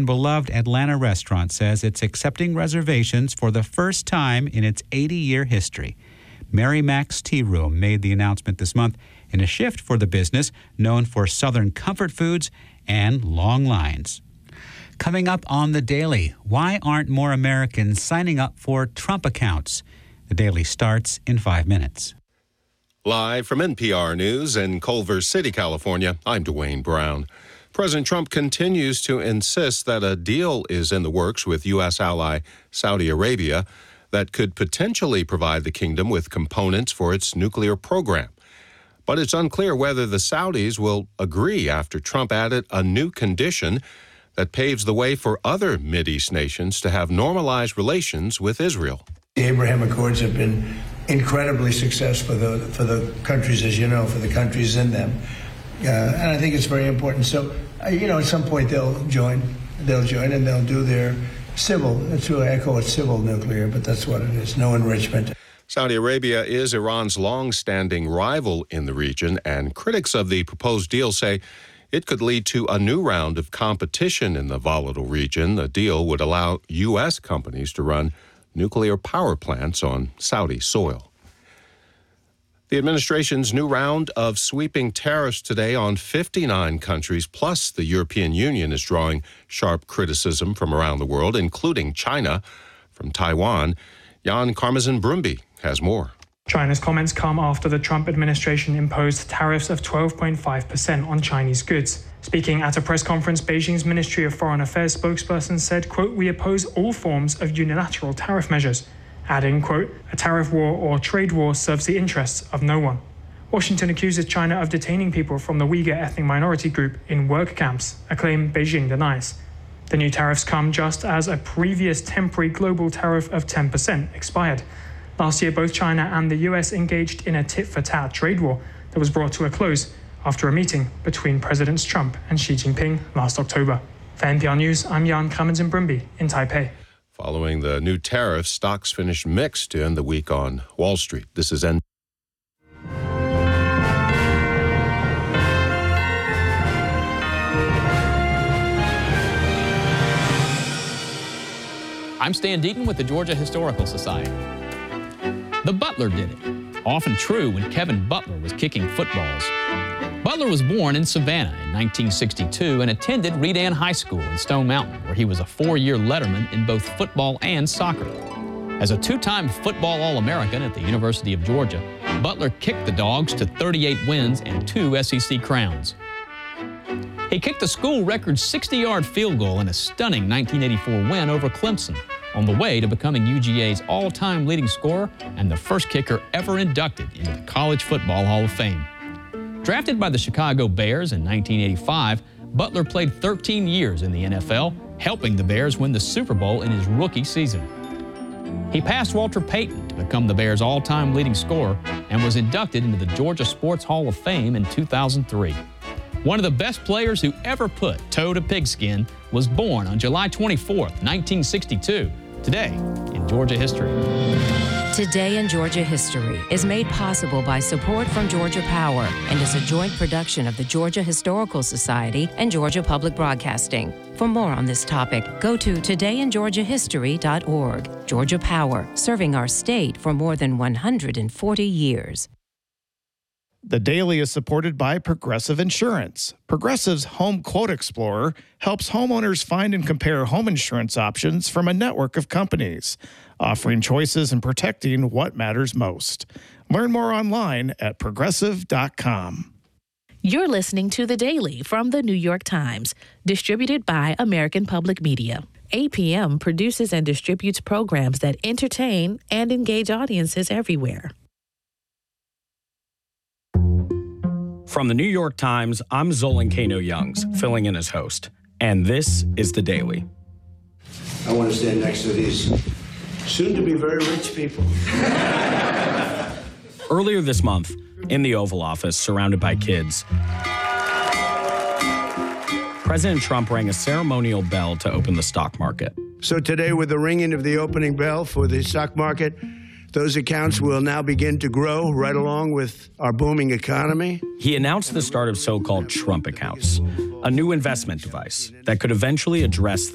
and beloved Atlanta restaurant says it's accepting reservations for the first time in its 80-year history. Mary Mac's Tea Room made the announcement this month in a shift for the business known for Southern comfort foods and long lines. Coming up on The Daily, why aren't more Americans signing up for Trump accounts? The Daily starts in 5 minutes. Live from NPR News in Culver City, California, I'm Dwayne Brown. President Trump continues to insist that a deal is in the works with U.S. ally Saudi Arabia that could potentially provide the kingdom with components for its nuclear program. But it's unclear whether the Saudis will agree after Trump added a new condition that paves the way for other Mideast nations to have normalized relations with Israel. The Abraham Accords have been incredibly successful for the countries, as you know, for the countries in them. And I think it's very important. So, at some point they'll join and they'll do their civil, it's really, I call it civil nuclear, but that's what it is, no enrichment. Saudi Arabia is Iran's long-standing rival in the region, and critics of the proposed deal say it could lead to a new round of competition in the volatile region. The deal would allow U.S. companies to run nuclear power plants on Saudi soil. The administration's new round of sweeping tariffs today on 59 countries, plus the European Union, is drawing sharp criticism from around the world, including China. From Taiwan, Jan Karmazin-Brumby has more. China's comments come after the Trump administration imposed tariffs of 12.5% on Chinese goods. Speaking at a press conference, Beijing's Ministry of Foreign Affairs spokesperson said, quote, "We oppose all forms of unilateral tariff measures," adding, quote, "A tariff war or trade war serves the interests of no one." Washington accuses China of detaining people from the Uyghur ethnic minority group in work camps, a claim Beijing denies. The new tariffs come just as a previous temporary global tariff of 10% expired. Last year, both China and the US engaged in a tit-for-tat trade war that was brought to a close after a meeting between Presidents Trump and Xi Jinping last October. For NPR News, I'm Jan Karmazin-Brumby in Taipei. Following the new tariffs, stocks finished mixed to end the week on Wall Street. This is I'm Stan Deaton with the Georgia Historical Society. The Butler did it. Often true when Kevin Butler was kicking footballs. Butler was born in Savannah in 1962 and attended Redan High School in Stone Mountain, where he was a 4-year letterman in both football and soccer. As a 2-time football All-American at the University of Georgia, Butler kicked the Dogs to 38 wins and 2 SEC crowns. He kicked the school record 60-yard field goal in a stunning 1984 win over Clemson, on the way to becoming UGA's all-time leading scorer and the first kicker ever inducted into the College Football Hall of Fame. Drafted by the Chicago Bears in 1985, Butler played 13 years in the NFL, helping the Bears win the Super Bowl in his rookie season. He passed Walter Payton to become the Bears' all-time leading scorer and was inducted into the Georgia Sports Hall of Fame in 2003. One of the best players who ever put toe to pigskin was born on July 24th, 1962. Today in Georgia History. Today in Georgia History is made possible by support from Georgia Power and is a joint production of the Georgia Historical Society and Georgia Public Broadcasting. For more on this topic, go to todayingeorgiahistory.org. Georgia Power, serving our state for more than 140 years. The Daily is supported by Progressive Insurance. Progressive's Home Quote Explorer helps homeowners find and compare home insurance options from a network of companies, offering choices and protecting what matters most. Learn more online at progressive.com. You're listening to The Daily from The New York Times, distributed by American Public Media. APM produces and distributes programs that entertain and engage audiences everywhere. From The New York Times, I'm Zolan Kano-Youngs, filling in as host. And this is The Daily. I want to stand next to these soon-to-be very rich people. Earlier this month, in the Oval Office, surrounded by kids, President Trump rang a ceremonial bell to open the stock market. So today, with the ringing of the opening bell for the stock market, those accounts will now begin to grow right along with our booming economy. He announced the start of so-called Trump accounts, a new investment device that could eventually address